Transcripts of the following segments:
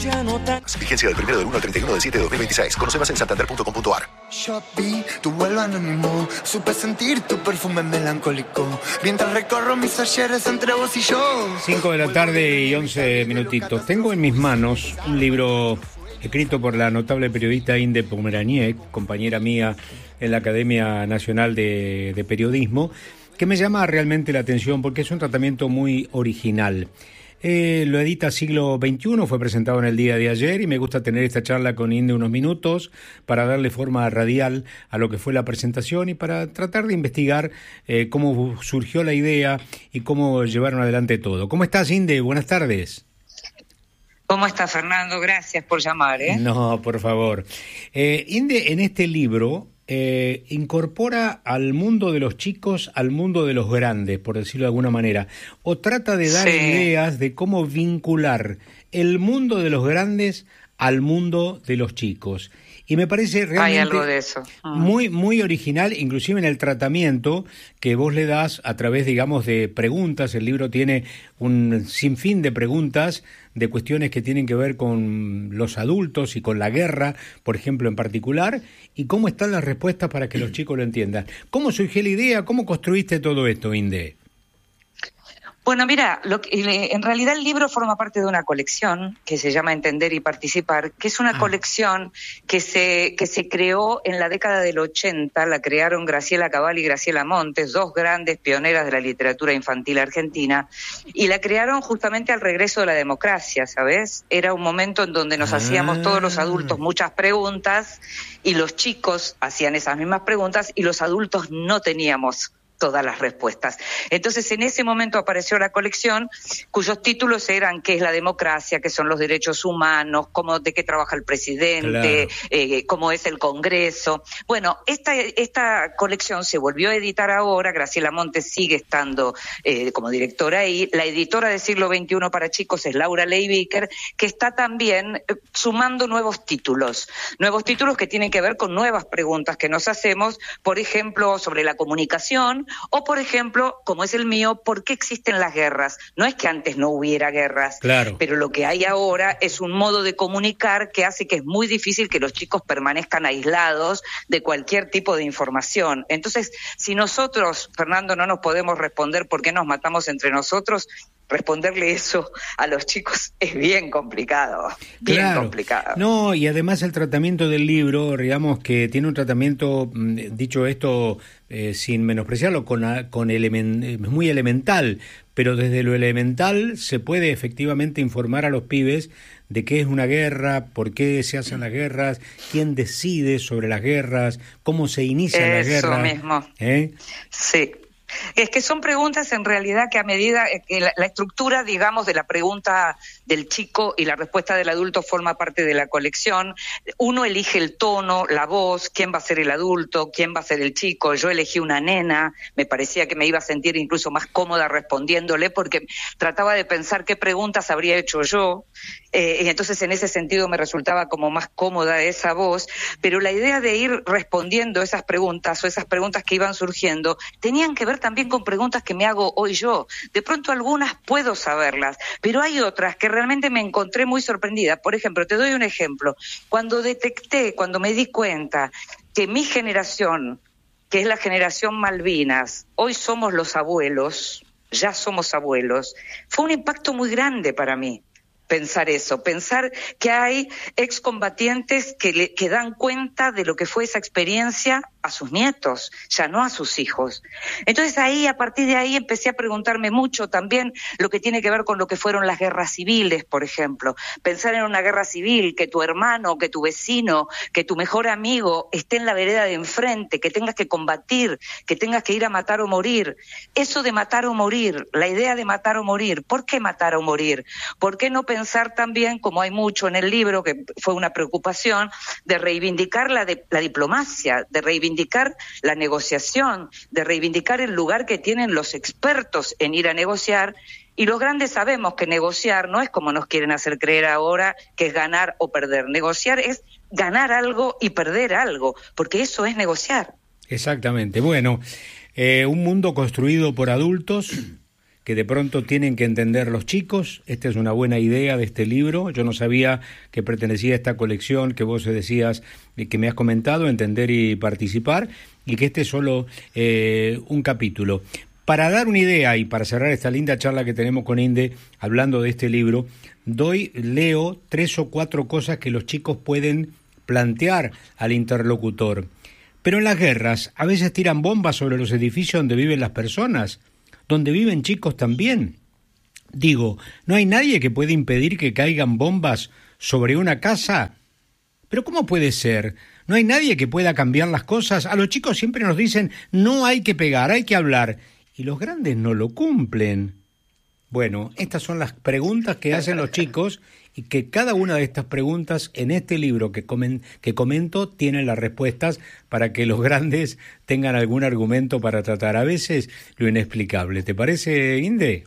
Vigencia del 1 del 31 del 7 de 2026. Conoce más en santander.com.ar. Yo vi tu vuelo anónimo, supe sentir tu perfume melancólico, mientras recorro mis ayeres entre vos y yo. 5 de la tarde y 11 minutitos. Tengo en mis manos un libro escrito por la notable periodista Inde Pomeraniec, compañera mía en la Academia Nacional de Periodismo, que me llama realmente la atención porque es un tratamiento muy original. Lo edita Siglo XXI, fue presentado en el día de ayer y me gusta tener esta charla con Inde unos minutos para darle forma radial a lo que fue la presentación y para tratar de investigar cómo surgió la idea y cómo llevaron adelante todo. ¿Cómo estás, Inde? Buenas tardes. ¿Cómo está, Fernando? Gracias por llamar, No, por favor. Inde, en este libro incorpora al mundo de los chicos al mundo de los grandes, por decirlo de alguna manera, o trata de dar ideas de cómo vincular el mundo de los grandes al mundo de los chicos. Y me parece realmente hay algo de eso. Muy, muy original, inclusive en el tratamiento que vos le das a través, digamos, de preguntas. El libro tiene un sinfín de preguntas de cuestiones que tienen que ver con los adultos y con la guerra, por ejemplo, en particular, y cómo están las respuestas para que los chicos lo entiendan. ¿Cómo surgió la idea? ¿Cómo construiste todo esto, Inde? Bueno, mira, en realidad el libro forma parte de una colección que se llama Entender y Participar, que es una colección que se creó en la década del 80, la crearon Graciela Cabal y Graciela Montes, dos grandes pioneras de la literatura infantil argentina, y la crearon justamente al regreso de la democracia, ¿sabes? Era un momento en donde nos hacíamos todos los adultos muchas preguntas y los chicos hacían esas mismas preguntas y los adultos no teníamos todas las respuestas. Entonces, en ese momento apareció la colección cuyos títulos eran ¿qué es la democracia?, ¿qué son los derechos humanos?, de qué trabaja el presidente, cómo es el Congreso. Bueno, esta colección se volvió a editar ahora, Graciela Montes sigue estando como directora ahí. La editora de Siglo XXI para chicos es Laura Leibiker, que está también sumando nuevos títulos que tienen que ver con nuevas preguntas que nos hacemos, por ejemplo, sobre la comunicación, o, por ejemplo, como es el mío, ¿por qué existen las guerras? No es que antes no hubiera guerras, pero lo que hay ahora es un modo de comunicar que hace que es muy difícil que los chicos permanezcan aislados de cualquier tipo de información. Entonces, si nosotros, Fernando, no nos podemos responder por qué nos matamos entre nosotros, responderle eso a los chicos es bien complicado, complicado. No, y además el tratamiento del libro, digamos que tiene un tratamiento, dicho esto, sin menospreciarlo, es muy elemental, pero desde lo elemental se puede efectivamente informar a los pibes de qué es una guerra, por qué se hacen las guerras, quién decide sobre las guerras, cómo se inician las guerras. Eso mismo. Sí. Es que son preguntas en realidad que a medida que la estructura, digamos, de la pregunta del chico y la respuesta del adulto forma parte de la colección. Uno elige el tono, la voz, quién va a ser el adulto, quién va a ser el chico. Yo elegí una nena, me parecía que me iba a sentir incluso más cómoda respondiéndole porque trataba de pensar qué preguntas habría hecho yo. Y entonces en ese sentido me resultaba como más cómoda esa voz, pero la idea de ir respondiendo esas preguntas o esas preguntas que iban surgiendo tenían que ver también con preguntas que me hago hoy yo. De pronto algunas puedo saberlas, pero hay otras que realmente me encontré muy sorprendida. Por ejemplo, te doy un ejemplo. Cuando me di cuenta que mi generación, que es la generación Malvinas, hoy somos los abuelos, ya somos abuelos, fue un impacto muy grande para mí. Pensar eso, pensar que hay excombatientes que dan cuenta de lo que fue esa experiencia a sus nietos, ya no a sus hijos. Entonces a partir de ahí empecé a preguntarme mucho también lo que tiene que ver con lo que fueron las guerras civiles, por ejemplo. Pensar en una guerra civil, que tu hermano, que tu vecino, que tu mejor amigo esté en la vereda de enfrente, que tengas que combatir, que tengas que ir a matar o morir. Eso de matar o morir, la idea de matar o morir, ¿por qué matar o morir? ¿Por qué no pensar también, como hay mucho en el libro, que fue una preocupación, de reivindicar la diplomacia, de reivindicar la negociación, de reivindicar el lugar que tienen los expertos en ir a negociar? Y los grandes sabemos que negociar no es como nos quieren hacer creer ahora, que es ganar o perder. Negociar es ganar algo y perder algo, porque eso es negociar. Exactamente. Bueno, un mundo construido por adultos que de pronto tienen que entender los chicos. Esta es una buena idea de este libro. Yo no sabía que pertenecía a esta colección que vos decías, que me has comentado, Entender y Participar, y que este es solo un capítulo. Para dar una idea y para cerrar esta linda charla que tenemos con Inde hablando de este libro, leo 3 o 4 cosas que los chicos pueden plantear al interlocutor. Pero en las guerras a veces tiran bombas sobre los edificios donde viven las personas, donde viven chicos también. Digo, ¿no hay nadie que pueda impedir que caigan bombas sobre una casa? ¿Pero cómo puede ser? ¿No hay nadie que pueda cambiar las cosas? A los chicos siempre nos dicen, no hay que pegar, hay que hablar. Y los grandes no lo cumplen. Bueno, estas son las preguntas que hacen los chicos y que cada una de estas preguntas en este libro que comento tiene las respuestas para que los grandes tengan algún argumento para tratar a veces lo inexplicable. ¿Te parece, Inde?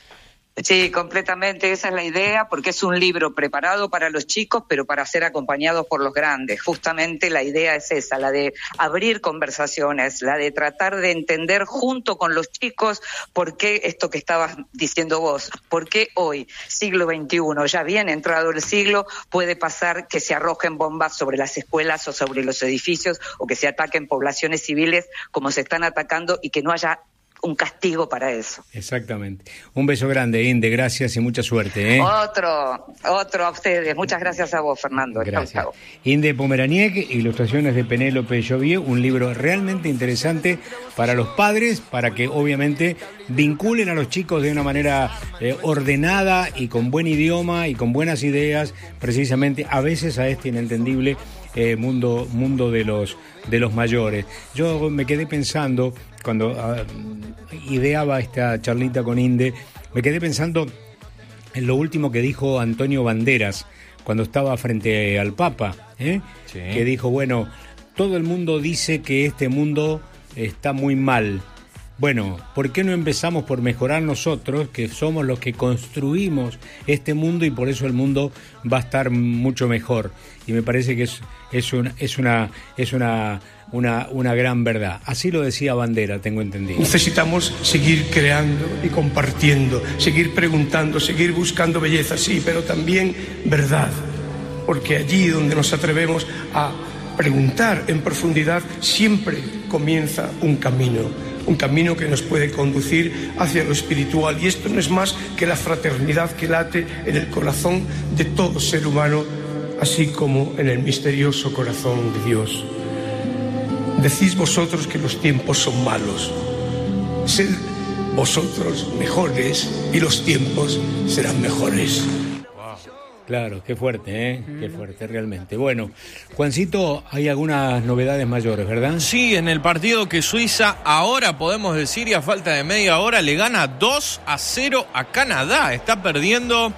Sí, completamente, esa es la idea, porque es un libro preparado para los chicos, pero para ser acompañados por los grandes. Justamente la idea es esa, la de abrir conversaciones, la de tratar de entender junto con los chicos por qué esto que estabas diciendo vos, por qué hoy, siglo XXI, ya bien entrado el siglo, puede pasar que se arrojen bombas sobre las escuelas o sobre los edificios, o que se ataquen poblaciones civiles como se están atacando y que no haya un castigo para eso. Exactamente. Un beso grande, Inde, gracias y mucha suerte. Otro a ustedes. Muchas gracias a vos, Fernando. Gracias. Chau, chau. Inde Pomeraniec, ilustraciones de Penélope Jovier, un libro realmente interesante para los padres, para que obviamente vinculen a los chicos de una manera ordenada y con buen idioma y con buenas ideas, precisamente a veces a este inentendible mundo de los mayores. Yo me quedé pensando, cuando ideaba esta charlita con Inde, me quedé pensando en lo último que dijo Antonio Banderas cuando estaba frente al Papa, sí. Que dijo, bueno, todo el mundo dice que este mundo está muy mal. Bueno, ¿por qué no empezamos por mejorar nosotros, que somos los que construimos este mundo y por eso el mundo va a estar mucho mejor? Y me parece que es una gran verdad. Así lo decía Bandera, tengo entendido. Necesitamos seguir creando y compartiendo, seguir preguntando, seguir buscando belleza, sí, pero también verdad. Porque allí donde nos atrevemos a preguntar en profundidad, siempre comienza un camino que nos puede conducir hacia lo espiritual. Y esto no es más que la fraternidad que late en el corazón de todo ser humano, así como en el misterioso corazón de Dios. Decís vosotros que los tiempos son malos. Sed vosotros mejores y los tiempos serán mejores. Claro, qué fuerte, qué fuerte realmente. Bueno, Juancito, hay algunas novedades mayores, ¿verdad? Sí, en el partido que Suiza, ahora podemos decir, y a falta de media hora, le gana 2-0 a Canadá. Está perdiendo,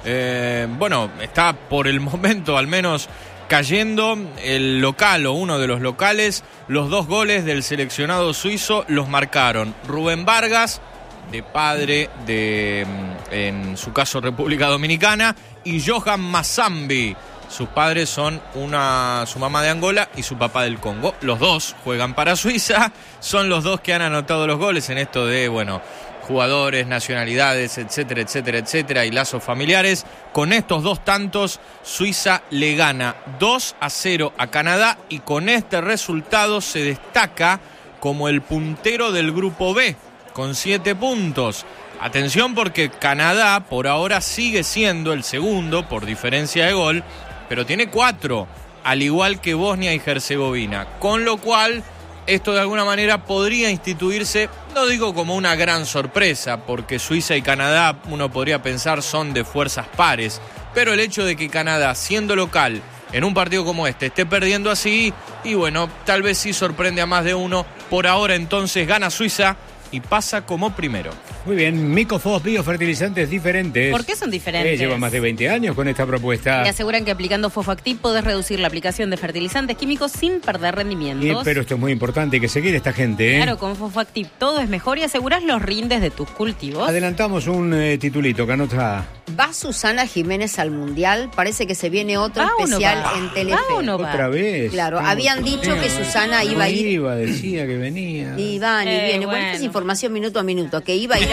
está por el momento al menos cayendo el local o uno de los locales. Los 2 goles del seleccionado suizo los marcaron Rubén Vargas, de padre de, en su caso, República Dominicana, y Johan Mazambi. Sus padres son su mamá de Angola y su papá del Congo. Los 2 juegan para Suiza, son los 2 que han anotado los goles en esto de, jugadores, nacionalidades, etcétera, etcétera, etcétera, y lazos familiares. Con estos 2 tantos, Suiza le gana 2-0 a Canadá y con este resultado se destaca como el puntero del grupo B, con 7 puntos. Atención, porque Canadá por ahora sigue siendo el segundo por diferencia de gol, pero tiene 4, al igual que Bosnia y Herzegovina. Con lo cual, esto de alguna manera podría instituirse, no digo como una gran sorpresa, porque Suiza y Canadá, uno podría pensar, son de fuerzas pares, pero el hecho de que Canadá, siendo local, en un partido como este, esté perdiendo así, y tal vez sí sorprende a más de uno. Por ahora entonces gana Suiza y pasa como primero. Muy bien, Mycophos, biofertilizantes diferentes. ¿Por qué son diferentes? Lleva más de 20 años con esta propuesta. Me aseguran que aplicando Fofactip podés reducir la aplicación de fertilizantes químicos sin perder rendimientos. Pero esto es muy importante, hay que seguir a esta gente. Claro, con Fofactip todo es mejor y asegurás los rindes de tus cultivos. Adelantamos un titulito que anota. ¿Va Susana Jiménez al Mundial? Parece que se viene otro especial en Telefe. ¿Otra vez? Claro, habían dicho que Susana iba a ir. Decía que venía. Y van y viene. Bueno, esta es información minuto a minuto, que iba a ir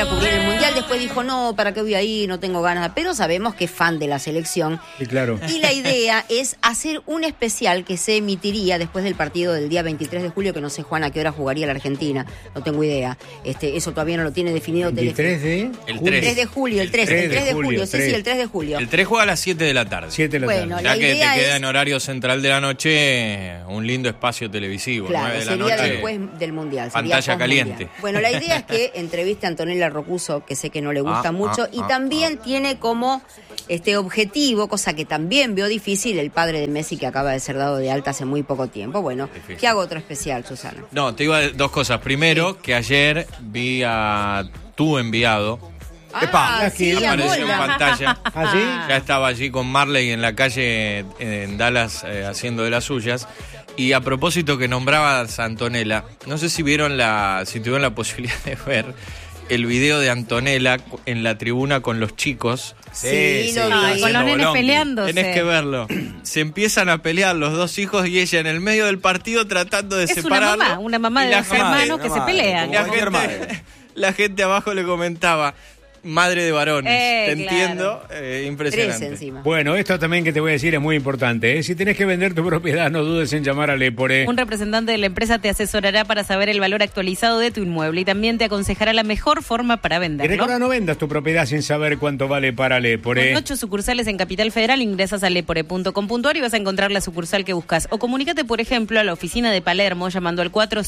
a cubrir el Mundial. Después dijo, no, ¿para qué voy a ir? No tengo ganas. Pero sabemos que es fan de la selección. Sí, claro. Y la idea es hacer un especial que se emitiría después del partido del día 23 de julio, que no sé, Juan, a qué hora jugaría la Argentina. No tengo idea. Eso todavía no lo tiene definido. ¿El 3 de? El 3 de julio, el 3 de julio. Sí, el 3 de julio. El 3 juega a las 7 de la tarde. 7 de la tarde. Bueno, Ya la que te idea queda es... en horario central de la noche un lindo espacio televisivo. Claro, 9 de la sería noche. después del Mundial. Pantalla caliente. Bueno, la idea es que entreviste a Antonella Rocuso, que sé que no le gusta mucho, y también tiene como objetivo, cosa que también veo difícil, el padre de Messi, que acaba de ser dado de alta hace muy poco tiempo. Bueno, difícil. ¿Qué hago otro especial, Susana? No, te iba a decir dos cosas. Primero, que ayer vi a tu enviado. Sí, apareció en pantalla. ¿Ah, sí? Ya estaba allí con Marley en la calle en Dallas haciendo de las suyas. Y a propósito que nombrabas a Antonella, no sé si tuvieron la posibilidad de ver el video de Antonella en la tribuna con los chicos. Sí, lo vi. Con los nenes peleándose. Tenés que verlo. Se empiezan a pelear los dos hijos y ella en el medio del partido tratando de separarlo. Una mamá de dos hermanos que se pelean. La gente abajo le comentaba, madre de varones, te claro. entiendo, impresionante. 3 encima. Bueno, esto también que te voy a decir es muy importante, ¿eh? Si tenés que vender tu propiedad, no dudes en llamar a Lepore. Un representante de la empresa te asesorará para saber el valor actualizado de tu inmueble y también te aconsejará la mejor forma para Y venderlo. recuerda, no vendas tu propiedad sin saber cuánto vale para Lepore. Con 8 sucursales en Capital Federal, ingresas a lepore.com.ar y vas a encontrar la sucursal que buscas. O comunícate, por ejemplo, a la oficina de Palermo llamando al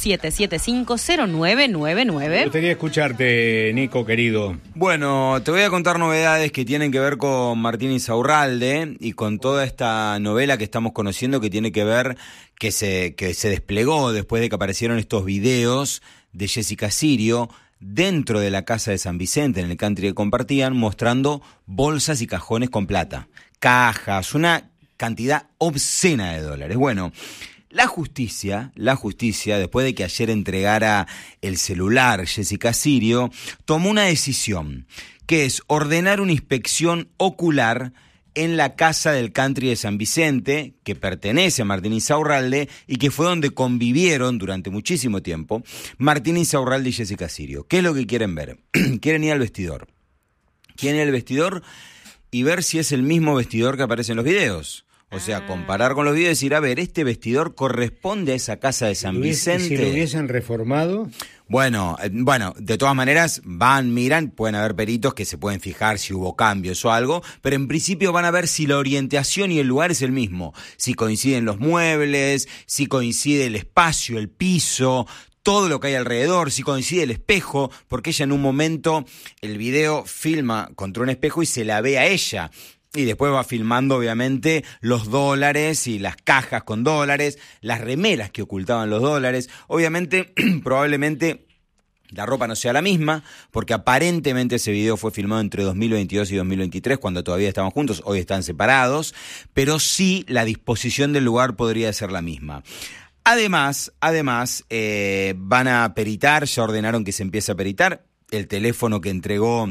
4775-0999. Me gustaría escucharte, Nico, querido. Bueno, te voy a contar novedades que tienen que ver con Martín Insaurralde y con toda esta novela que estamos conociendo que tiene que ver que se desplegó después de que aparecieron estos videos de Jessica Sirio dentro de la casa de San Vicente, en el country que compartían, mostrando bolsas y cajones con plata, cajas, una cantidad obscena de dólares. Bueno, la justicia, después de que ayer entregara el celular Jessica Sirio, tomó una decisión, que es ordenar una inspección ocular en la casa del country de San Vicente, que pertenece a Martín Insaurralde y que fue donde convivieron durante muchísimo tiempo Martín Insaurralde y Jessica Sirio. ¿Qué es lo que quieren ver? Quieren ir al vestidor. Quieren ir al vestidor y ver si es el mismo vestidor que aparece en los videos. O sea, comparar con los videos y decir, a ver, ¿este vestidor corresponde a esa casa de San Vicente? ¿Si lo hubiesen reformado? Bueno, de todas maneras van, miran, pueden haber peritos que se pueden fijar si hubo cambios o algo, pero en principio van a ver si la orientación y el lugar es el mismo, si coinciden los muebles, si coincide el espacio, el piso, todo lo que hay alrededor, si coincide el espejo, porque ella en un momento, el video filma contra un espejo y se la ve a ella. Y después va filmando, obviamente, los dólares y las cajas con dólares, las remeras que ocultaban los dólares. Obviamente, probablemente la ropa no sea la misma, porque aparentemente ese video fue filmado entre 2022 y 2023, cuando todavía estaban juntos, hoy están separados, pero sí la disposición del lugar podría ser la misma. Además, van a peritar, ya ordenaron que se empiece a peritar, el teléfono que entregó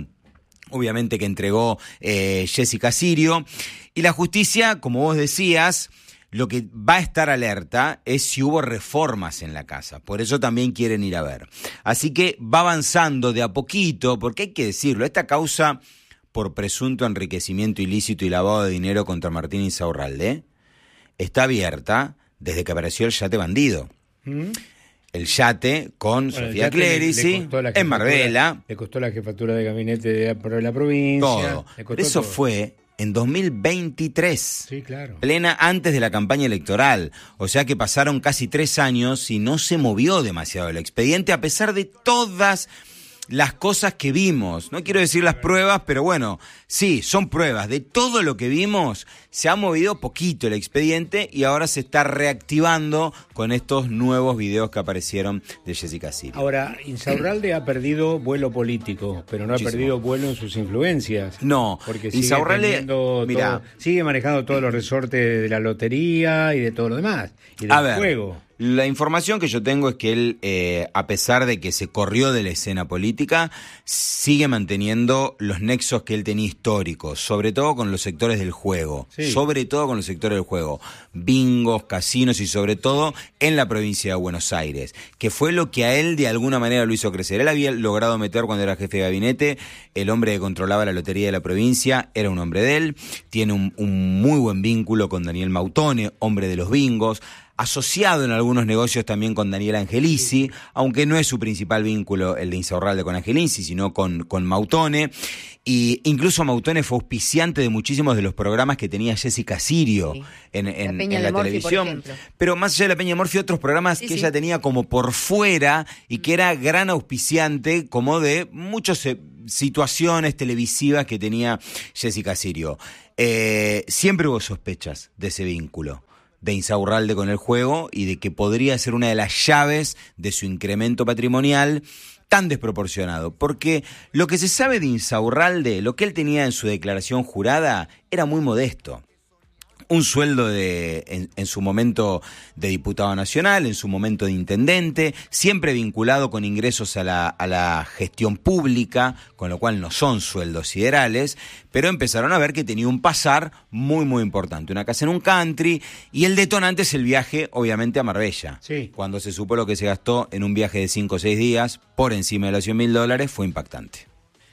Jessica Sirio, y la justicia, como vos decías, lo que va a estar alerta es si hubo reformas en la casa, por eso también quieren ir a ver. Así que va avanzando de a poquito, porque hay que decirlo, esta causa por presunto enriquecimiento ilícito y lavado de dinero contra Martín Insaurralde está abierta desde que apareció el yate bandido. El yate con Sofía Clerici en Marbella. Le costó la jefatura de gabinete de la provincia. Todo. Eso fue en 2023. Sí, claro. Plena antes de la campaña electoral. O sea que pasaron casi 3 años y no se movió demasiado el expediente a pesar de todas las cosas que vimos. No quiero decir las pruebas, pero bueno, sí, son pruebas. De todo lo que vimos, se ha movido poquito el expediente y ahora se está reactivando con estos nuevos videos que aparecieron de Jessica Sirio. Ahora, Insaurralde ha perdido vuelo político, pero no ha perdido vuelo en sus influencias. No, porque Insaurralde, sigue manejando todos los resortes de la lotería y de todo lo demás. Y del juego. La información que yo tengo es que él, a pesar de que se corrió de la escena política, sigue manteniendo los nexos que él tenía históricos, sobre todo con los sectores del juego, bingos, casinos y sobre todo en la provincia de Buenos Aires, que fue lo que a él de alguna manera lo hizo crecer. Él había logrado meter cuando era jefe de gabinete, el hombre que controlaba la lotería de la provincia era un hombre de él, tiene un muy buen vínculo con Daniel Mautone, hombre de los bingos, asociado en algunos negocios también con Daniel Angelici, aunque no es su principal vínculo el de Insaurralde con Angelici, sino con Mautone. Y incluso Mautone fue auspiciante de muchísimos de los programas que tenía Jessica Sirio en la televisión. Pero más allá de la Peña de Morfi, otros programas que ella tenía como por fuera y que era gran auspiciante como de muchas situaciones televisivas que tenía Jessica Sirio. Siempre hubo sospechas de ese vínculo de Insaurralde con el juego y de que podría ser una de las llaves de su incremento patrimonial tan desproporcionado, porque lo que se sabe de Insaurralde, lo que él tenía en su declaración jurada, era muy modesto. Un sueldo en su momento de diputado nacional, en su momento de intendente, siempre vinculado con ingresos a la gestión pública, con lo cual no son sueldos siderales, pero empezaron a ver que tenía un pasar muy, muy importante. Una casa en un country, y el detonante es el viaje, obviamente, a Marbella. Sí. Cuando se supo lo que se gastó en un viaje de 5 o 6 días, por encima de los $100.000, fue impactante.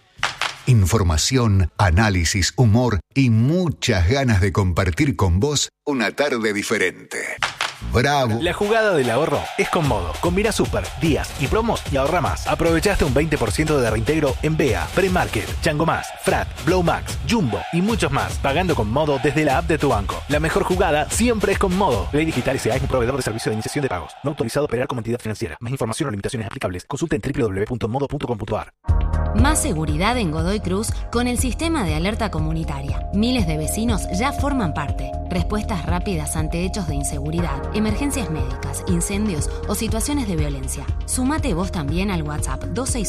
Información, análisis, humor y muchas ganas de compartir con vos una tarde diferente. ¡Bravo! La jugada del ahorro es con Modo. Combina super, días y promos y ahorra más. Aprovechaste un 20% de reintegro en BEA, Premarket, Chango Más, Frat, Blow Max, Jumbo y muchos más. Pagando con Modo desde la app de tu banco. La mejor jugada siempre es con Modo. Ley Digital S.A. es un proveedor de servicio de iniciación de pagos. No autorizado a operar como entidad financiera. Más información o limitaciones aplicables. Consulta en www.modo.com.ar. Más seguridad en Godoy Cruz con el sistema de alerta comunitaria. Miles de vecinos ya forman parte. Respuestas rápidas ante hechos de inseguridad, emergencias médicas, incendios o situaciones de violencia. Sumate vos también al WhatsApp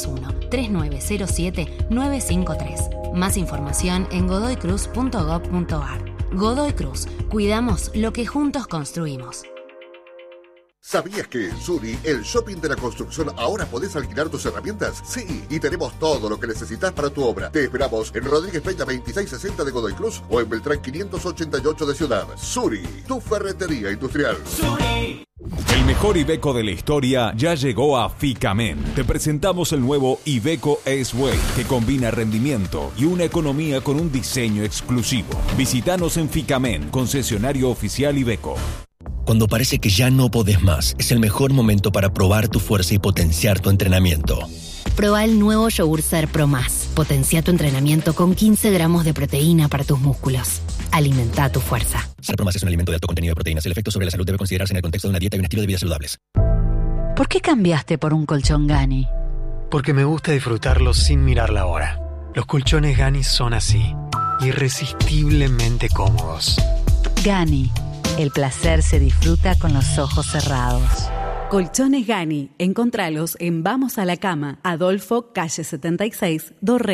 261-3907-953. Más información en godoycruz.gov.ar. Godoy Cruz. Cuidamos lo que juntos construimos. ¿Sabías que en Suri, el shopping de la construcción, ahora podés alquilar tus herramientas? Sí, y tenemos todo lo que necesitas para tu obra. Te esperamos en Rodríguez Peña 2660 de Godoy Cruz o en Beltrán 588 de Ciudad. Suri, tu ferretería industrial. Suri. El mejor Iveco de la historia ya llegó a Ficamen. Te presentamos el nuevo Iveco S-Way, que combina rendimiento y una economía con un diseño exclusivo. Visítanos en Ficamen, concesionario oficial Iveco. Cuando parece que ya no podés más, es el mejor momento para probar tu fuerza y potenciar tu entrenamiento. Proba el nuevo yogur Ser Pro Más. Potencia tu entrenamiento con 15 gramos de proteína para tus músculos. Alimenta tu fuerza. Ser Pro Más es un alimento de alto contenido de proteínas. El efecto sobre la salud debe considerarse en el contexto de una dieta y un estilo de vida saludables. ¿Por qué cambiaste por un colchón Gani? Porque me gusta disfrutarlo sin mirar la hora. Los colchones Gani son así, irresistiblemente cómodos. Gani. El placer se disfruta con los ojos cerrados. Colchones Gani. Encontralos en Vamos a la Cama, Adolfo, calle 76, Dorrego.